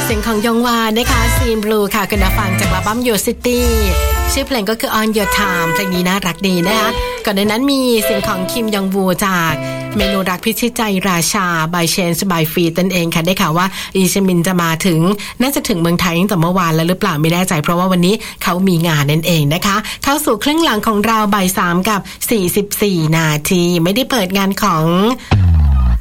เสียงของยองวานะคะซีนบลูค่ะคุณฟังจากอัลบั้ม Your City ชื่อเพลงก็คือ On Your Time เพลงนี้น่ารักดีนะคะก่อนในนั้นมีเสียงของคิมยองวูจากเมนูรักพิชิตใจราชา by Change by Feet นั่นเองค่ะได้ข่าวว่าอีชิมินจะมาถึงน่าจะถึงเมืองไทยตั้งแต่เมื่อวานแล้วหรือเปล่าไม่แน่ใจเพราะว่าวันนี้เขามีงานนั่นเองนะคะเข้าสู่ครึ่งหลังของเราบ่าย 3 กับ 44 นาทีไม่ได้เปิดงานของ